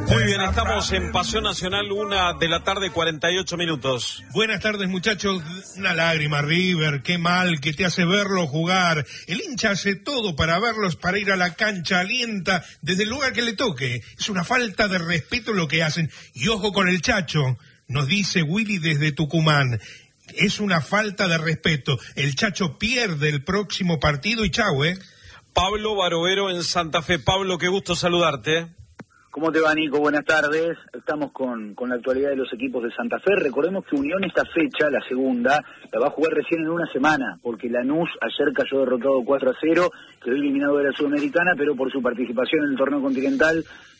Muy bien, estamos en Pasión Nacional, 1:48 PM. Buenas tardes, muchachos. Una lágrima, River, qué mal que te hace verlo jugar. El hincha hace todo para verlos, para ir a la cancha, alienta desde el lugar que le toque. Es una falta de respeto lo que hacen. Y ojo con el Chacho, nos dice Willy desde Tucumán. Es una falta de respeto. El Chacho pierde el próximo partido y chau, Pablo Barovero en Santa Fe. Pablo, qué gusto saludarte. ¿Cómo te va, Nico? Buenas tardes. Estamos con la actualidad de los equipos de Santa Fe. Recordemos que Unión esta fecha, la segunda, la va a jugar recién en una semana, porque Lanús ayer cayó derrotado 4-0, quedó eliminado de la Sudamericana, pero por su participación en el torneo continental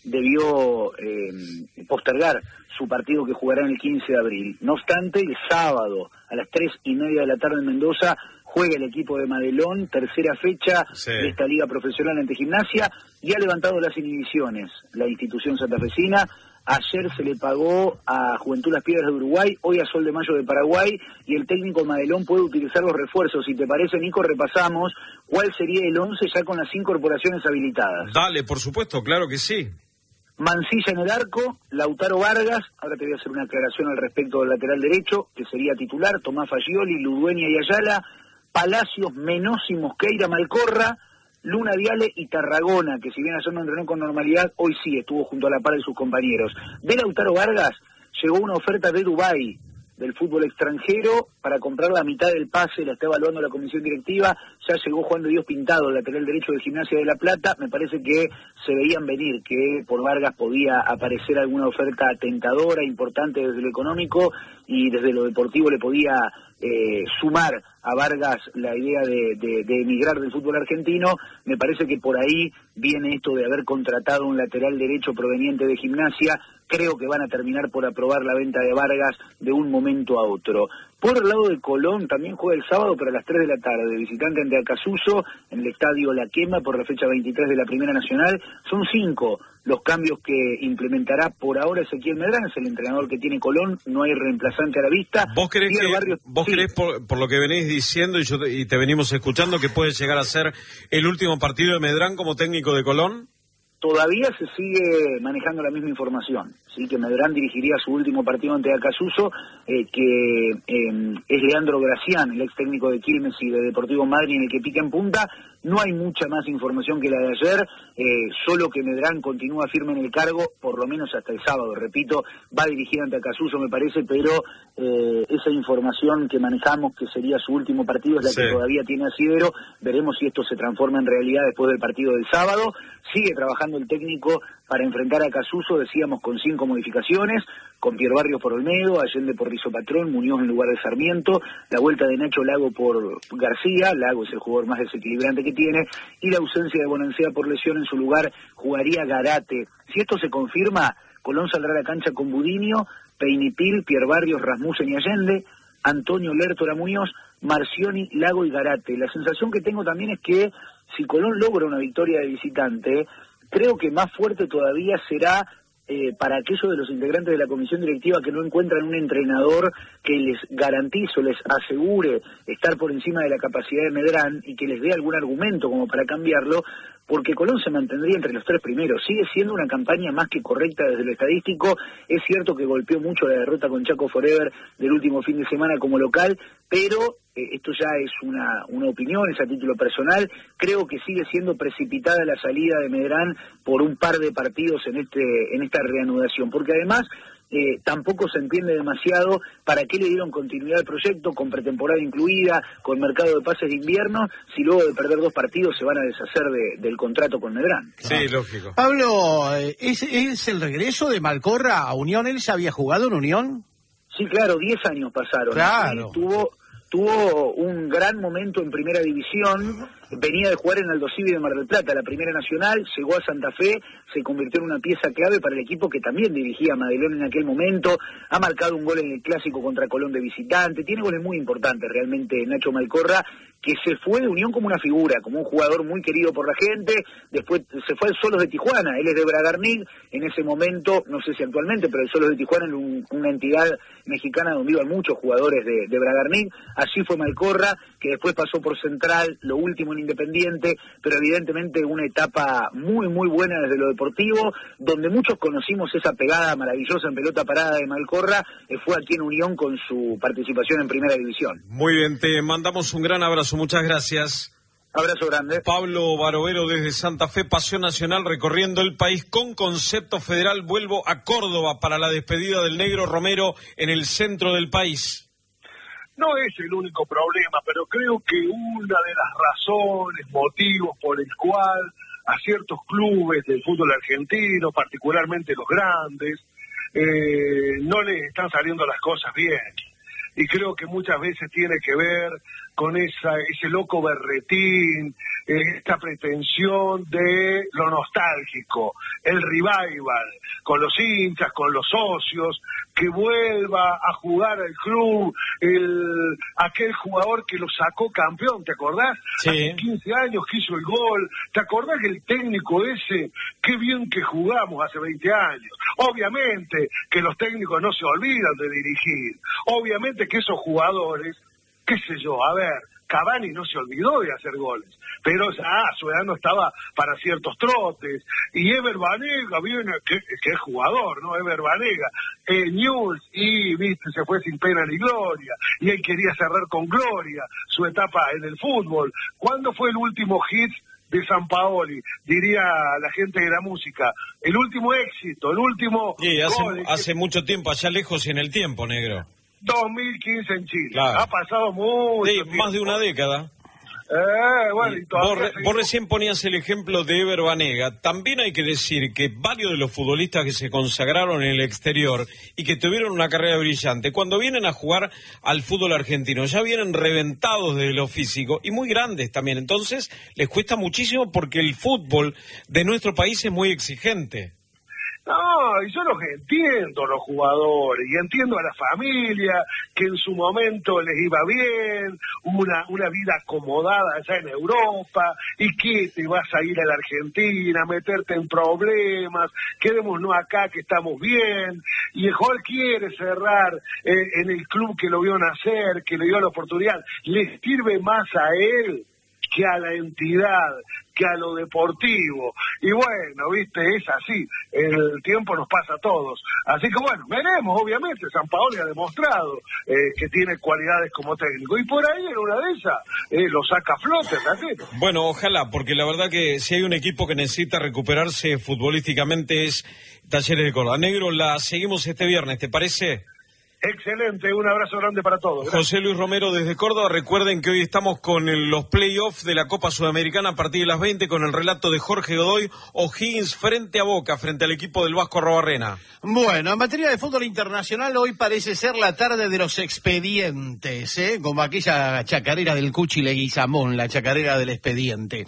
debió postergar su partido que jugará en el 15 de abril. No obstante, el sábado a las 3:30 de la tarde en Mendoza juega el equipo de Madelón, tercera fecha de esta liga profesional ante Gimnasia, y ha levantado las inhibiciones la institución santafesina. Ayer se le pagó a Juventud Las Piedras de Uruguay, hoy a Sol de Mayo de Paraguay, y el técnico Madelón puede utilizar los refuerzos. Si te parece, Nico, repasamos cuál sería el 11 ya con las incorporaciones habilitadas. Dale, por supuesto, claro que sí. Mancilla en el arco, Lautaro Vargas, ahora te voy a hacer una aclaración al respecto del lateral derecho, que sería titular, Tomás Fagioli, Ludueña y Ayala, Palacios, Menossi, Mosqueira, Malcorra, Luna Viale y Tarragona, que si bien ayer no entrenó con normalidad, hoy sí estuvo junto a la par de sus compañeros. De Lautaro Vargas llegó una oferta de Dubái, del fútbol extranjero, para comprar la mitad del pase, la está evaluando la comisión directiva. Ya llegó Juan de Dios Pintado, el lateral derecho de Gimnasia de La Plata. Me parece que se veían venir que por Vargas podía aparecer alguna oferta tentadora, importante desde lo económico, y desde lo deportivo le podía sumar a Vargas la idea de emigrar del fútbol argentino. Me parece que por ahí viene esto de haber contratado un lateral derecho proveniente de Gimnasia. Creo que van a terminar por aprobar la venta de Vargas de un momento a otro. Por el lado de Colón, también juega el sábado, pero a las 3 de la tarde, de visitante ante Acasuso, en el estadio La Quema, por la fecha 23 de la Primera Nacional. Son 5 los cambios que implementará por ahora Ezequiel Medrán, es el entrenador que tiene Colón, no hay reemplazante a la vista. ¿Vos creés, creés por lo que venís diciendo y te venimos escuchando, que puede llegar a ser el último partido de Medrán como técnico de Colón? Todavía se sigue manejando la misma información, ¿sí? Que Medrán dirigiría su último partido ante Acasuso, que es Leandro Gracián, el ex técnico de Quilmes y de Deportivo Madrid, en el que pica en punta. No hay mucha más información que la de ayer, solo que Medrán continúa firme en el cargo, por lo menos hasta el sábado. Repito, va a dirigir ante Acasuso, me parece, pero esa información que manejamos, que sería su último partido, es la que todavía tiene asidero. Veremos si esto se transforma en realidad después del partido del sábado. Sigue trabajando el técnico para enfrentar a Acasuso, decíamos, con 5 modificaciones, con Pierre Barrios por Olmedo, Allende por Rizopatrón, Muñoz en lugar de Sarmiento, la vuelta de Nacho Lago por García, Lago es el jugador más desequilibrante que tiene, y la ausencia de Bonancea por lesión. En su lugar jugaría Garate. Si esto se confirma, Colón saldrá a la cancha con Budinio, Peinipil, Pierre Barrios, Rasmussen y Allende, Antonio Lertora Muñoz, Marcioni, Lago y Garate. La sensación que tengo también es que si Colón logra una victoria de visitante, creo que más fuerte todavía será para aquellos de los integrantes de la comisión directiva que no encuentran un entrenador que les garantice o les asegure estar por encima de la capacidad de Medrán y que les dé algún argumento como para cambiarlo, porque Colón se mantendría entre los 3 primeros. Sigue siendo una campaña más que correcta desde lo estadístico. Es cierto que golpeó mucho la derrota con Chaco Forever del último fin de semana como local, pero esto ya es una opinión, es a título personal. Creo que sigue siendo precipitada la salida de Medrán por un par de partidos en esta reanudación, porque además tampoco se entiende demasiado para qué le dieron continuidad al proyecto, con pretemporada incluida, con mercado de pases de invierno, si luego de perder 2 partidos se van a deshacer del contrato con Medrán. Sí, lógico. Pablo, ¿es el regreso de Malcorra a Unión? ¿Él ya había jugado en Unión? Sí, claro, 10 años pasaron. Claro. Tuvo un gran momento en Primera División, venía de jugar en Aldo Civi de Mar del Plata, la Primera Nacional, llegó a Santa Fe, se convirtió en una pieza clave para el equipo que también dirigía a Madelón en aquel momento, ha marcado un gol en el Clásico contra Colón de visitante, tiene goles muy importantes realmente Nacho Malcorra, que se fue de Unión como una figura, como un jugador muy querido por la gente, después se fue al Solos de Tijuana, él es de Bragarnik, en ese momento, no sé si actualmente, pero el Solos de Tijuana es una entidad mexicana donde iban muchos jugadores de Bragarnik, allí fue Malcorra, que después pasó por Central, lo último en Independiente, pero evidentemente una etapa muy, muy buena desde lo deportivo, donde muchos conocimos esa pegada maravillosa en pelota parada de Malcorra, fue aquí en Unión con su participación en Primera División. Muy bien, te mandamos un gran abrazo, muchas gracias. Abrazo grande. Pablo Barovero desde Santa Fe, Pasión Nacional, recorriendo el país con concepto federal. Vuelvo a Córdoba para la despedida del Negro Romero en el centro del país. No es el único problema, pero creo que una de las razones, motivos por el cual a ciertos clubes del fútbol argentino, particularmente los grandes, no les están saliendo las cosas bien. Y creo que muchas veces tiene que ver con ese loco berretín, esta pretensión de lo nostálgico, el revival, con los hinchas, con los socios, que vuelva a jugar al club aquel jugador que lo sacó campeón, ¿te acordás? Sí. Hace 15 años que hizo el gol, ¿te acordás que el técnico ese, qué bien que jugamos hace 20 años? Obviamente que los técnicos no se olvidan de dirigir, obviamente que esos jugadores, qué sé yo, a ver, Cavani no se olvidó de hacer goles, pero su edad no estaba para ciertos trotes, y Ever Banega viene, que es jugador, ¿no? Ever Banega, Newell's, y viste, se fue sin pena ni gloria, y él quería cerrar con gloria su etapa en el fútbol. ¿Cuándo fue el último hit de Sampaoli? Diría la gente de la música, el último éxito, el último Sí, gol. hace mucho tiempo, allá lejos y en el tiempo, negro. 2015 en Chile. Claro. Ha pasado mucho Sí, tiempo. más de una década. Bueno, y todavía Vos recién ponías el ejemplo de Ever Banega. También hay que decir que varios de los futbolistas que se consagraron en el exterior y que tuvieron una carrera brillante, cuando vienen a jugar al fútbol argentino, ya vienen reventados de lo físico y muy grandes también. Entonces, les cuesta muchísimo porque el fútbol de nuestro país es muy exigente. No, y yo los entiendo, los jugadores, y entiendo a la familia que en su momento les iba bien, una vida acomodada allá en Europa, y que te vas a ir a la Argentina, a meterte en problemas, quedémonos acá que estamos bien, y el jugador quiere cerrar en el club que lo vio nacer, que le dio la oportunidad, le sirve más a él que a la entidad, que a lo deportivo. Y bueno, viste, es así, el tiempo nos pasa a todos. Así que bueno, veremos, obviamente, Sampaoli ha demostrado que tiene cualidades como técnico, y por ahí en una de esas lo saca a flote, ¿verdad? Bueno, ojalá, porque la verdad que si hay un equipo que necesita recuperarse futbolísticamente es Talleres de Córdoba. Negro, la seguimos este viernes, ¿te parece? Excelente, un abrazo grande para todos. Gracias. José Luis Romero desde Córdoba. Recuerden que hoy estamos con los playoffs de la Copa Sudamericana a partir de las 20 con el relato de Jorge Godoy. O'Higgins frente a Boca, frente al equipo del Vasco Arrobarrena. Bueno, en materia de fútbol internacional, hoy parece ser la tarde de los expedientes, como aquella chacarera del Cuchi Leguizamón, la chacarera del expediente.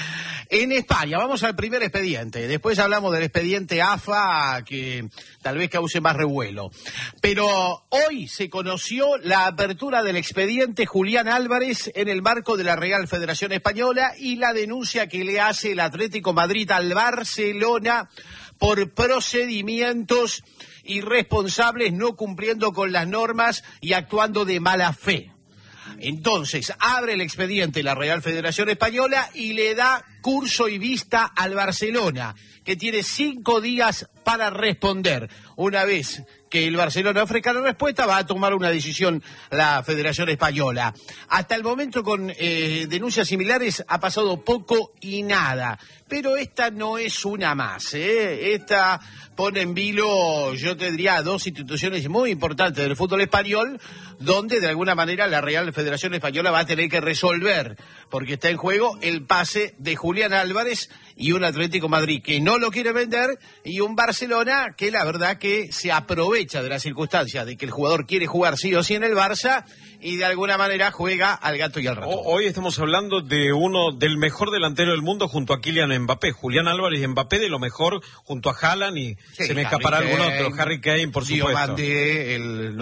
En España, vamos al primer expediente. Después hablamos del expediente AFA, que tal vez cause más revuelo. Pero hoy se conoció la apertura del expediente Julián Álvarez en el marco de la Real Federación Española y la denuncia que le hace el Atlético Madrid al Barcelona por procedimientos irresponsables, no cumpliendo con las normas y actuando de mala fe. Entonces, abre el expediente la Real Federación Española y le da curso y vista al Barcelona, que tiene 5 días para responder. Una vez que el Barcelona ofrezca la respuesta, va a tomar una decisión la Federación Española. Hasta el momento, con denuncias similares, ha pasado poco y nada. Pero esta no es una más, Esta pone en vilo, yo te diría, 2 instituciones muy importantes del fútbol español, donde de alguna manera la Real Federación Española va a tener que resolver, porque está en juego el pase de Julián Álvarez y un Atlético Madrid que no lo quiere vender, y un Barcelona que la verdad que se aprovecha de la circunstancia de que el jugador quiere jugar sí o sí en el Barça y de alguna manera juega al gato y al ratón. Hoy estamos hablando de del mejor delantero del mundo junto a Kylian Mbappé. Julián Álvarez y Mbappé de lo mejor junto a Haaland y sí, se me escapará algún otro. Harry Kane, por supuesto. Diomande,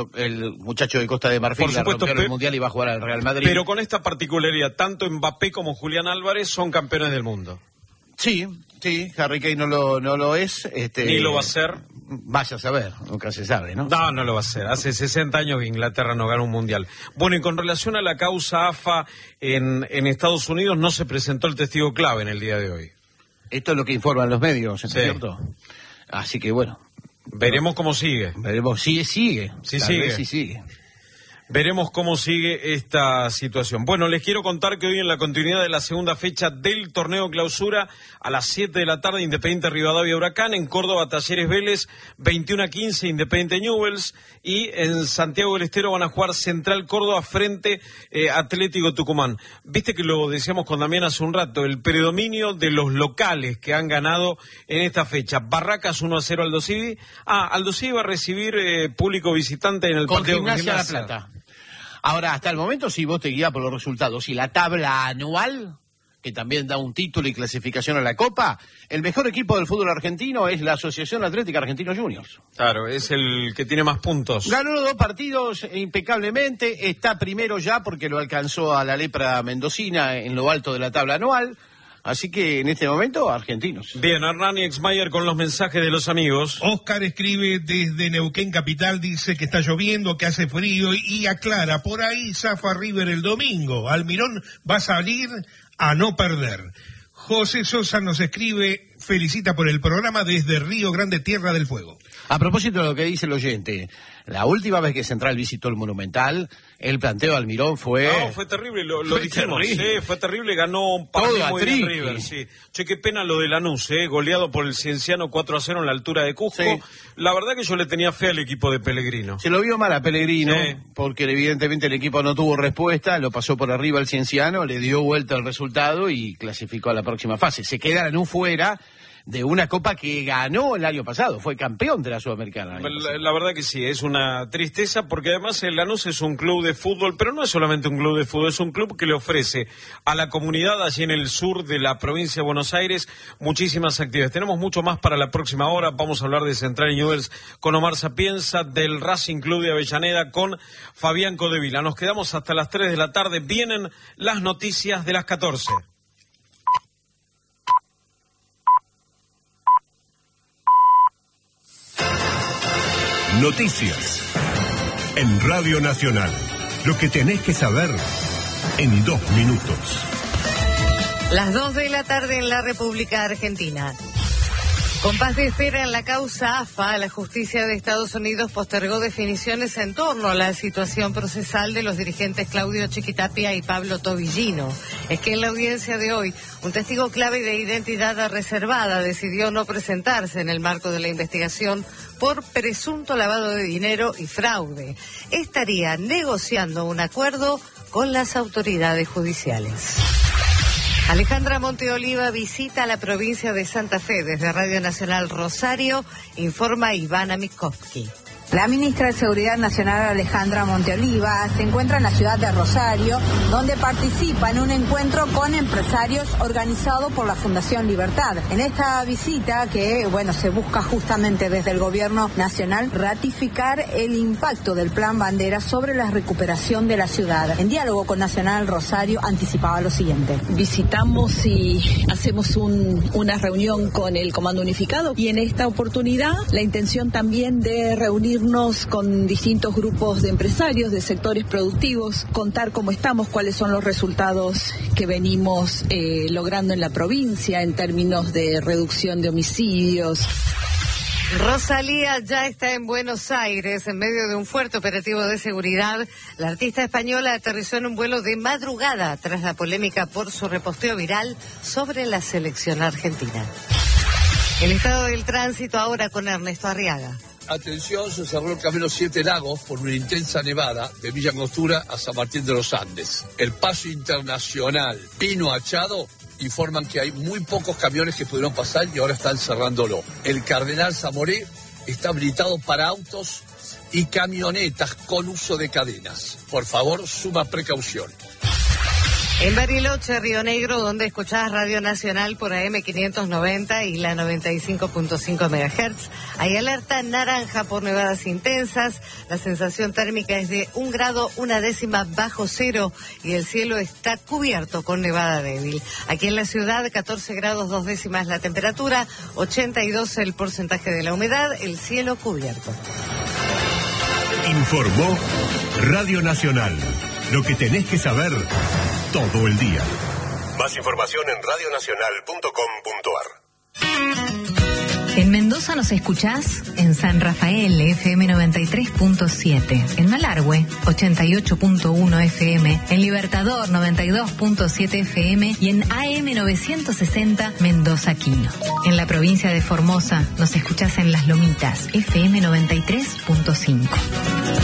el muchacho de Costa de Marfil, por supuesto, el Mundial y va a jugar al Real Madrid. Pero con esta particularidad, tanto Mbappé como Julián Álvarez son campeones del mundo. Sí, Harry Kane no lo es. Ni lo va a ser. Vaya a saber, nunca se sabe, ¿no? No, no lo va a hacer. Hace 60 años que Inglaterra no gana un mundial. Bueno, y con relación a la causa AFA en Estados Unidos, no se presentó el testigo clave en el día de hoy. Esto es lo que informan los medios, ¿es cierto? Así que bueno. Veremos cómo sigue. Veremos, sigue. Sí, Tal sigue. vez sí sigue. Veremos cómo sigue esta situación. Bueno, les quiero contar que hoy en la continuidad de la segunda fecha del torneo clausura, a las 7 de la tarde, Independiente Rivadavia Huracán, en Córdoba Talleres Vélez, 21-15 Independiente Newell's, y en Santiago del Estero van a jugar Central Córdoba frente Atlético Tucumán. Viste que lo decíamos con Damián hace un rato, el predominio de los locales que han ganado en esta fecha. Barracas 1-0 Aldo Civi. Aldo Civi va a recibir público visitante en el partido con Gimnasia La Plata. Ahora, hasta el momento, si vos te guías por los resultados y la tabla anual, que también da un título y clasificación a la Copa, el mejor equipo del fútbol argentino es la Asociación Atlética Argentinos Juniors. Claro, es el que tiene más puntos. Ganó los 2 partidos impecablemente, está primero ya porque lo alcanzó a la lepra mendocina en lo alto de la tabla anual. Así que en este momento, argentinos. Bien, Hernani Exmayer con los mensajes de los amigos. Oscar escribe desde Neuquén Capital, dice que está lloviendo, que hace frío y aclara, por ahí zafa River el domingo. Almirón va a salir a no perder. José Sosa nos escribe, felicita por el programa desde Río Grande, Tierra del Fuego. A propósito de lo que dice el oyente, la última vez que Central visitó el Monumental, el planteo de Almirón fue... No, fue terrible, lo dijimos. Terrible. Sí, fue terrible, ganó un par Todo muy bien River, sí. Che, qué pena lo de Lanús, goleado por el Cienciano 4-0 en la altura de Cusco. Sí. La verdad que yo le tenía fe al equipo de Pellegrino. Se lo vio mal a Pellegrino, Sí. porque evidentemente el equipo no tuvo respuesta, lo pasó por arriba el Cienciano, le dio vuelta el resultado y clasificó a la próxima fase. Se queda Lanús fuera de una copa que ganó el año pasado, fue campeón de la Sudamericana. La verdad que sí, es una tristeza porque además el Lanús es un club de fútbol, pero no es solamente un club de fútbol, es un club que le ofrece a la comunidad allí en el sur de la provincia de Buenos Aires muchísimas actividades. Tenemos mucho más para la próxima hora, vamos a hablar de Central y Newell's con Omar Sapienza, del Racing Club de Avellaneda con Fabián Codevila. Nos quedamos hasta las 3 de la tarde, vienen las noticias de las 14. Noticias en Radio Nacional. Lo que tenés que saber en 2 minutos. Las 2 de la tarde en la República Argentina. Con paz de espera en la causa AFA, la justicia de Estados Unidos postergó definiciones en torno a la situación procesal de los dirigentes Claudio Chiquitapia y Pablo Tobillino. Es que en la audiencia de hoy, un testigo clave de identidad reservada decidió no presentarse en el marco de la investigación por presunto lavado de dinero y fraude. Estaría negociando un acuerdo con las autoridades judiciales. Alejandra Monteoliva visita la provincia de Santa Fe. Desde Radio Nacional Rosario, informa Ivana Mikovsky. La ministra de Seguridad Nacional, Alejandra Monteoliva, se encuentra en la ciudad de Rosario, donde participa en un encuentro con empresarios organizado por la Fundación Libertad. En esta visita que, se busca justamente desde el Gobierno Nacional ratificar el impacto del Plan Bandera sobre la recuperación de la ciudad. En diálogo con Nacional Rosario anticipaba lo siguiente. Visitamos y hacemos una reunión con el Comando Unificado y en esta oportunidad la intención también de reunirnos con distintos grupos de empresarios, de sectores productivos, contar cómo estamos, cuáles son los resultados que venimos logrando en la provincia en términos de reducción de homicidios. Rosalía ya está en Buenos Aires en medio de un fuerte operativo de seguridad. La artista española aterrizó en un vuelo de madrugada tras la polémica por su reposteo viral sobre la selección argentina. El estado del tránsito ahora con Ernesto Arriaga. Atención, se cerró el camino 7 Lagos por una intensa nevada de Villa Angostura a San Martín de los Andes. El paso internacional Pino Achado informan que hay muy pocos camiones que pudieron pasar y ahora están cerrándolo. El Cardenal Zamoré está habilitado para autos y camionetas con uso de cadenas. Por favor, suma precaución. En Bariloche, Río Negro, donde escuchás Radio Nacional por AM 590 y la 95.5 MHz, hay alerta naranja por nevadas intensas. La sensación térmica es de 1 grado 1/10 bajo cero y el cielo está cubierto con nevada débil. Aquí en la ciudad, 14 grados 2/10 la temperatura, 82 el porcentaje de la humedad, el cielo cubierto. Informó Radio Nacional. Lo que tenés que saber todo el día. Más información en radionacional.com.ar. En Mendoza nos escuchás en San Rafael, FM 93.7, en Malargüe, 88.1 FM, en Libertador, 92.7 FM y en AM 960 Mendoza Quino. En la provincia de Formosa nos escuchás en Las Lomitas, FM 93.5.